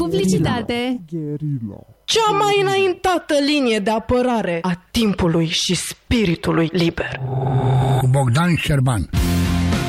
Publicitate. Cea mai înaintată linie de apărare a timpului și spiritului liber. Cu Bogdan Șerban.